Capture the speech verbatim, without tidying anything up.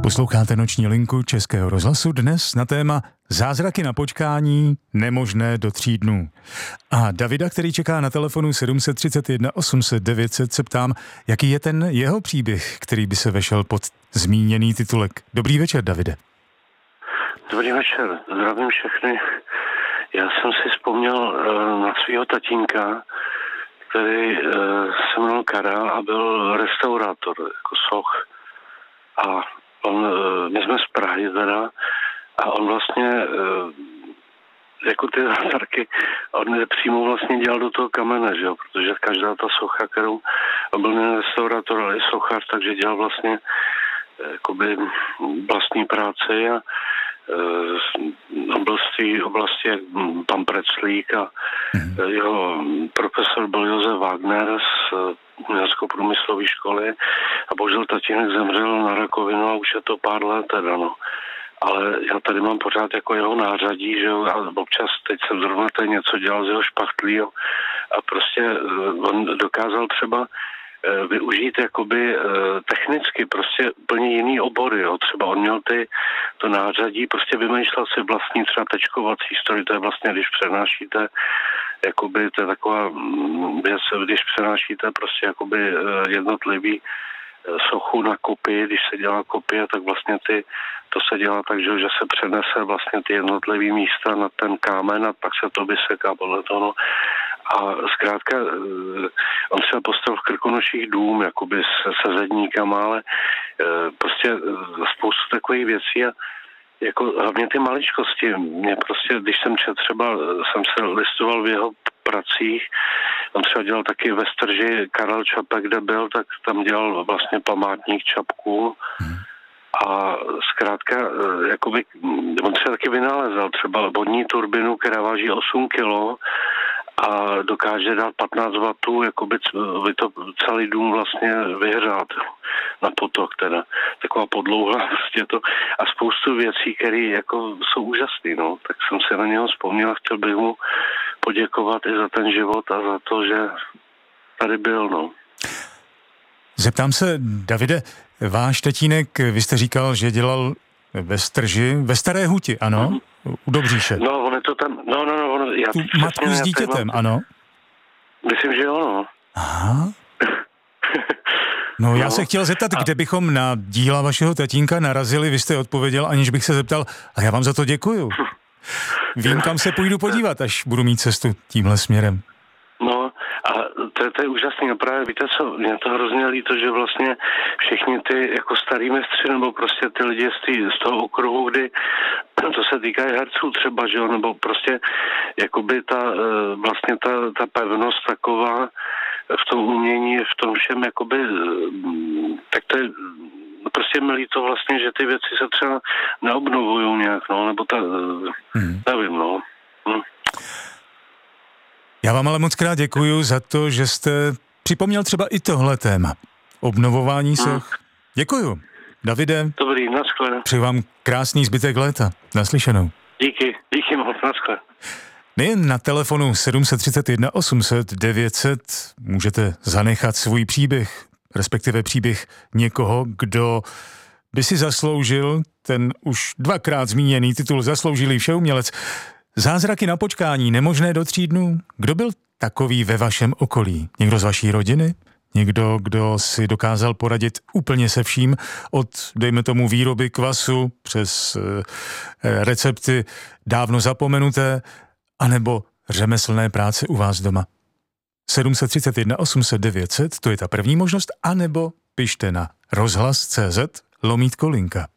Posloucháte Noční linku Českého rozhlasu, dnes na téma Zázraky na počkání, nemožné do tří dnů. A Davida, který čeká na telefonu sedm set třicet jedna osm set devět set, se ptám, jaký je ten jeho příběh, který by se vešel pod zmíněný titulek. Dobrý večer, Davide. Dobrý večer, zdravím všechny. Já jsem si vzpomněl uh, na svého tatínka, který uh, se jmenoval Karel a byl restaurátor, jako soch. A on, uh, my jsme z Prahy teda, a on vlastně, uh, jako ty zázraky, on přímo vlastně dělal do toho kamene, že jo, protože každá ta socha, kterou, on byl nejen restaurátor, ale i sochař, takže dělal vlastně jakoby vlastní práci a on byl z té oblasti jak pan Preclík a mm. jeho profesor byl Josef Wagner z umělecko-průmyslové školy a bohužel tatínek zemřel na rakovinu a už je to pár let teda, no. Ale já tady mám pořád jako jeho nářadí, že jo, a občas teď jsem zrovna tady něco dělal z jeho špachtlí, jo, a prostě on dokázal třeba využít jakoby technicky prostě úplně jiný obory, jo. Třeba on měl ty, to nářadí, prostě vymýšlel si vlastní třeba tečkovací stroj, to je vlastně, když přenášíte, jakoby, to je taková věc, když přenášíte prostě jakoby jednotlivý sochu na kopii, když se dělá kopie, tak vlastně ty, to se dělá tak, že, že se přenese vlastně ty jednotlivý místa na ten kámen a pak se to vyseká podle toho, no. A zkrátka, on třeba postavil v Krkonoších dům, jakoby se sezedníkama, ale prostě spoustu takových věcí a jako hlavně ty maličkosti. Mě prostě, když jsem četl třeba, jsem se listoval v jeho pracích, on třeba dělal taky ve Strži Karel Čapek, kde byl, tak tam dělal vlastně památník Čapků. A zkrátka, jakoby, on třeba taky vynalezal třeba vodní turbinu, která váží osm kilo, a dokáže dát patnáct wattů, jakoby to celý dům vlastně vyhřát na potok teda. Taková podlouhla prostě to a spoustu věcí, které jako jsou úžasné, no. Tak jsem se na něho vzpomněl a chtěl bych mu poděkovat i za ten život a za to, že tady byl, no. Zeptám se, Davide, váš tatínek, vy jste říkal, že dělal ve Strži, ve Staré Huti, ano? Mm-hmm. U Dobříše. No, on je to tam, no, no, no, on, já tu matku s dítětem, mám, ano? Myslím, že jo, no. Aha. No, no, já se chtěl zeptat, a... kde bychom na díla vašeho tatínka narazili, vy jste odpověděl, aniž bych se zeptal, a já vám za to děkuju. Vím, kam se půjdu podívat, až budu mít cestu tímhle směrem. No, a to, to je úžasný. A právě víte co, mě to hrozně líto, že vlastně všichni ty jako starý mistři, nebo prostě ty lidi z, tý, z toho okruhu, kdy to se týká herců třeba, že jo, nebo prostě jakoby ta vlastně ta, ta pevnost taková v tom umění, v tom všem jakoby, tak to je prostě mi líto vlastně, že ty věci se třeba neobnovují nějak, no, nebo ta, hmm. nevím, no. Hm. Já vám ale moc krát děkuju za to, že jste připomněl třeba i tohle téma. Obnovování se. Hmm. Děkuju. Davide. Dobrý, naschle. Přeji vám krásný zbytek léta. Naslyšenou. Díky, díky moc, naschle. Nejen na telefonu sedm set třicet jedna osm set devět set můžete zanechat svůj příběh, respektive příběh někoho, kdo by si zasloužil ten už dvakrát zmíněný titul Zasloužilý všeumělec. Zázraky na počkání, nemožné do tří dnů. Kdo byl takový ve vašem okolí? Někdo z vaší rodiny? Někdo, kdo si dokázal poradit úplně se vším, od, dejme tomu, výroby kvasu přes e, recepty dávno zapomenuté, anebo řemeslné práce u vás doma? sedm set třicet jedna osm set devět set, to je ta první možnost, anebo pište na rozhlas tečka cé zet lomítko linka.